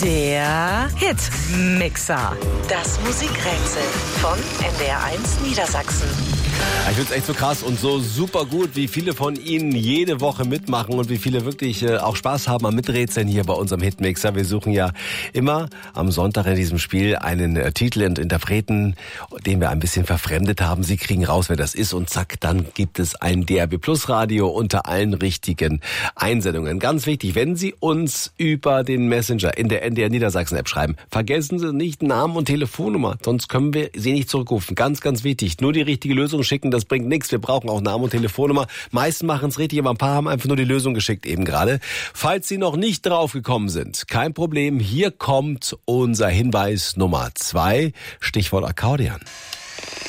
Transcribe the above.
Der Hitmixer. Das Musikrätsel von NDR1 Niedersachsen. Ich finde es echt so krass und so super gut, wie viele von Ihnen jede Woche mitmachen und wie viele wirklich auch Spaß haben am Miträtseln hier bei unserem Hitmixer. Wir suchen ja immer am Sonntag in diesem Spiel einen Titel und Interpreten, den wir ein bisschen verfremdet haben. Sie kriegen raus, wer das ist und zack, dann gibt es ein DRB Plus Radio unter allen richtigen Einsendungen. Ganz wichtig, wenn Sie uns über den Messenger in der NDR Niedersachsen App schreiben, vergessen Sie nicht Namen und Telefonnummer, sonst können wir Sie nicht zurückrufen. Ganz, ganz wichtig, nur die richtige Lösung schicken, das bringt nichts. Wir brauchen auch Namen und Telefonnummer. Meisten machen es richtig, aber ein paar haben einfach nur die Lösung geschickt eben gerade. Falls Sie noch nicht drauf gekommen sind, kein Problem. Hier kommt unser Hinweis Nummer 2, Stichwort Akkordeon.